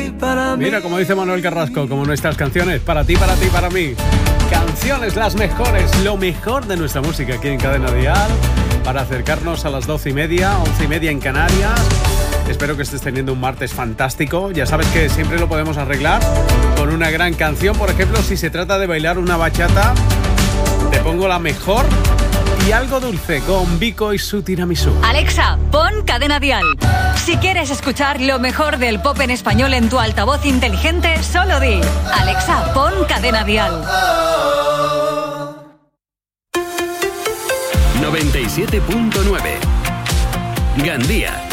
Mira, como dice Manuel Carrasco, como nuestras canciones, para ti, para ti, para mí. Canciones las mejores, lo mejor de nuestra música aquí en Cadena Dial, para acercarnos a las 12:30, 11:30 en Canarias. Espero que estés teniendo un martes fantástico. Ya sabes que siempre lo podemos arreglar con una gran canción. Por ejemplo, si se trata de bailar una bachata, te pongo la mejor y algo dulce con Vico y su tiramisú. Alexa, pon Cadena Dial. Si quieres escuchar lo mejor del pop en español en tu altavoz inteligente, solo di: Alexa, pon Cadena Dial. 97.9 Gandía.